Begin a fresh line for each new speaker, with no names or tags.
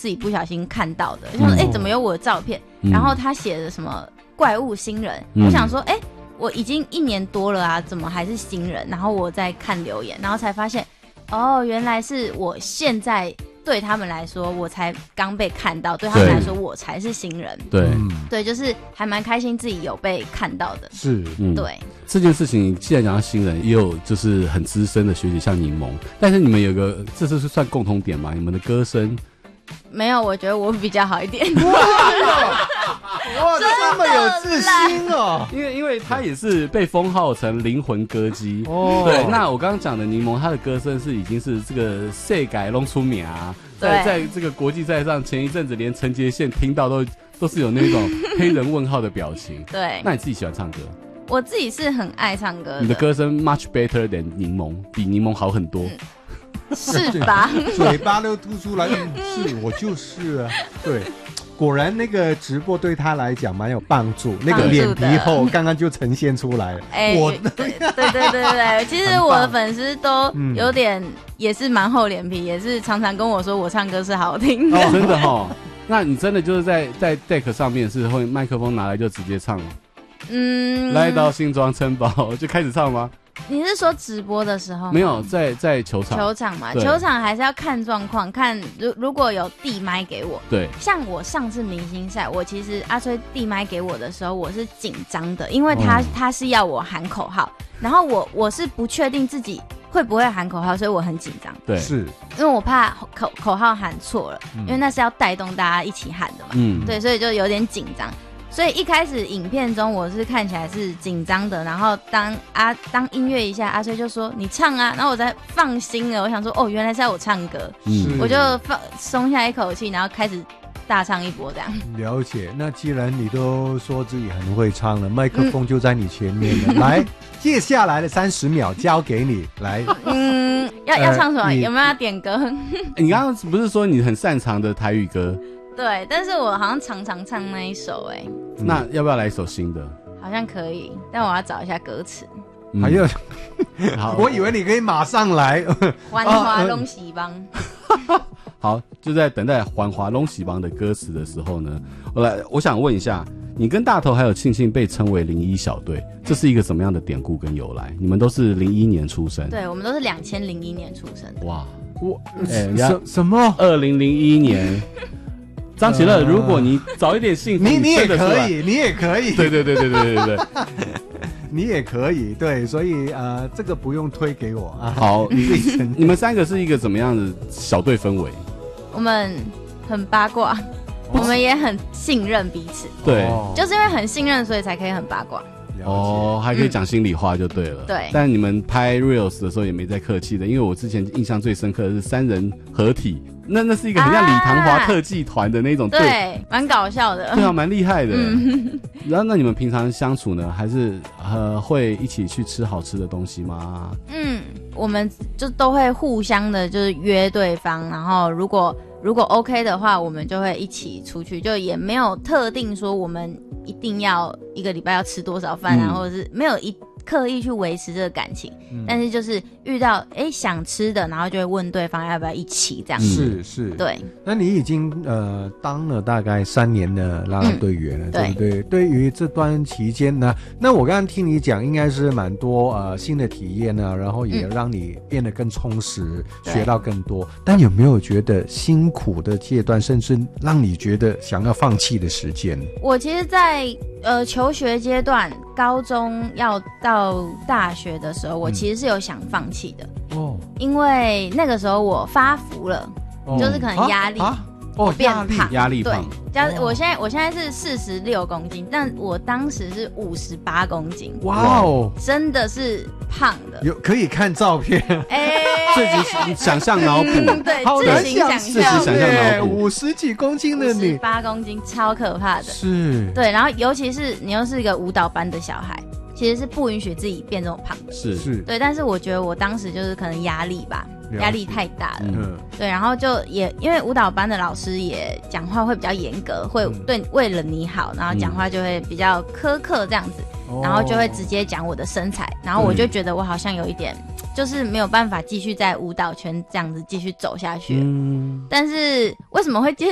自己不小心看到的，想说怎么有我的照片，然后他写的什么怪物新人，我想说我已经1年多了啊，怎么还是新人？然后我在看留言，然后才发现原来是我现在对他们来说我才刚被看到，对他们来说我才是新人。对，就是还蛮开心自己有被看到的。
是，
对。
这件事情既然讲到新人，也有就是很资深的学姐像柠檬，但是你们有个这是算共同点吗？你们的歌声
没有，我觉得我比较好一点。
哇，这么有自信哦！
因为他也是被封号成灵魂歌姬哦。对，那我刚刚讲的柠檬，他的歌声是已经是这个世界弄出名啊，在这个国际赛上，前一阵子连陈杰宪听到都是有那种黑人问号的表情。
对，
那你自己喜欢唱歌？
我自己是很爱唱歌的。
你的歌声 much better than 柠檬，比柠檬好很多。
是吧？
嘴巴都凸出来，是我就是啊，对。果然那个直播对他来讲蛮有帮助，那个脸皮厚刚刚就呈现出来了。
对，其实我的粉丝都有点也是蛮厚脸皮，也是常常跟我说我唱歌是好听的。
真的齁？那你真的就是在 deck 上面是会麦克风拿来就直接唱？来到新庄城堡就开始唱吗？
你是说直播的时候吗？
没有，在球场。
球场嘛，球场还是要看状况，看如果有递麦给我。
对，
像我上次明星赛，我其实阿崔递麦给我的时候，我是紧张的，因为他是要我喊口号，然后我是不确定自己会不会喊口号，所以我很紧张。
对，
是
因为我怕口号喊错了，因为那是要带动大家一起喊的嘛。对，所以就有点紧张。所以一开始影片中我是看起来是紧张的，然后当音乐一下，阿崔就说你唱啊，然后我才放心了。我想说原来是要我唱歌，我就松下一口气，然后开始大唱一波这样。了
解。那既然你都说自己很会唱了，麦克风就在你前面了，来，接下来的30秒交给你，来。
要唱什么？有没有要点歌？
你刚刚不是说你很擅长的台语歌？
对，但是我好像常唱那一首
那要不要来一首新的？
好像可以，但我要找一下歌词。
还有，我以为你可以马上来。
环华东西帮。
好，就在等待环华东西帮的歌词的时候呢，我想问一下，你跟大头还有庆庆被称为01小队，这是一个什么样的典故跟由来？你们都是01年出生。
对，我们都是2001年出生的。
哇，
什么
？2001年。张启乐，如果你早一点幸福，
你也可以，你也可以，
对，
你也可以，对，所以这个不用推给我啊。
好，你们3个是一个怎么样的小队氛围？
我们很八卦，我们也很信任彼此，
对，
就是因为很信任，所以才可以很八卦。
还可以讲心里话就对了。
对，
但你们拍 reels 的时候也没在客气的，因为我之前印象最深刻的是3人合体，那是一个很像李唐华特技团的那种，
对，蛮搞笑的，
对啊，蛮厉害的。然后那你们平常相处呢，还是会一起去吃好吃的东西吗？
我们就都会互相的，就是约对方，然后如果 OK 的话，我们就会一起出去，就也没有特定说我们一定要1个礼拜要吃多少饭啊，或者是没有刻意去维持这个感情，但是就是遇到想吃的，然后就会问对方要不要一起这样。
是，
对。
那你已经当了大概3年的啦啦队员了，对不对？对于这段期间呢，那我刚刚听你讲，应该是蛮多新的体验呢，然后也让你变得更充实，学到更多。但有没有觉得辛苦的阶段，甚至让你觉得想要放弃的时间？
我其实在求学阶段，高中要到大学的时候，我其实是有想放弃的因为那个时候我发福了，就是可能压力变胖，
压力胖。
对，我现在是46公斤，但我当时是58公斤。
哇哦，
真的是胖的，
可以看照片，
自己想象脑补，
对，
自行想象脑补。
50几公斤的你
，58公斤，超可怕的。
是，
对，然后尤其是你又是一个舞蹈班的小孩，其实是不允许自己变这么胖的。
是，
对，但是我觉得我当时就是可能压力吧。压力太大了，对，然后就也因为舞蹈班的老师也讲话会比较严格，会对为了你好，然后讲话就会比较苛刻这样子，然后就会直接讲我的身材，然后我就觉得我好像有一点就是没有办法继续在舞蹈圈这样子继续走下去。但是为什么会坚